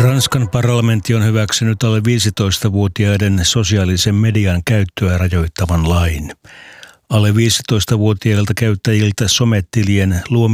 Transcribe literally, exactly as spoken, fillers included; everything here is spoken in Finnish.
Ranskan parlamentti on hyväksynyt alle viisitoistavuotiaiden sosiaalisen median käyttöä rajoittavan lain. Alle viisitoistavuotiailta käyttäjiltä sometilien luominen